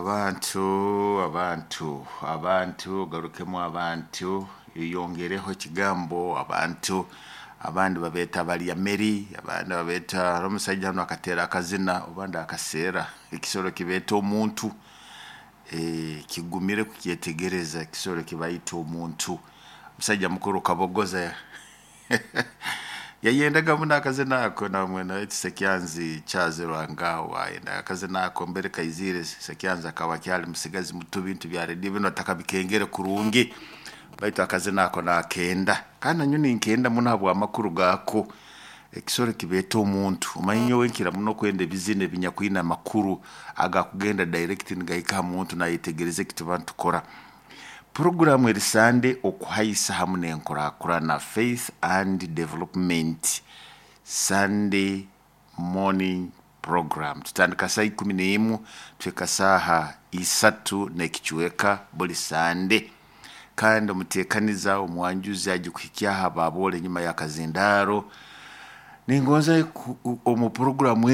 abantu garukemu abantu yongereho kigambo abantu abandi babeta bali ya Mary abandi babeta romusajja hano akatera akazina obandi akasera ekisoro kibeta omuntu kigumire kukyetegereza ekisoro kibayita omuntu musajja mukuru kabogoza yayendaga muna akazina ako namwe na Sekyanzi Kyazerwangawa yenda akazina ako mbere kayizire Sekyanzi akawa kyali musigazi mutu bintu bya radio bino takabikengere kurungi baita akazina ako nakenda kana nyuni nkenda munabwa amakuru gako ekisoro kibeta omuntu umanyo wenkira muno kwende bizine binyakwina makuru agakugenda direct ngayika muntu nayitegereze kitubantu kora Programu erisande okuhayisa hamwe enkora na Faith and Development Sunday morning program tutandika saa 11 tweka saha 3 nekichweka buli Sunday kandi mutekaniza omwanjuzi agikuhikia hababole nyuma ya kazindaro ningoza omu programu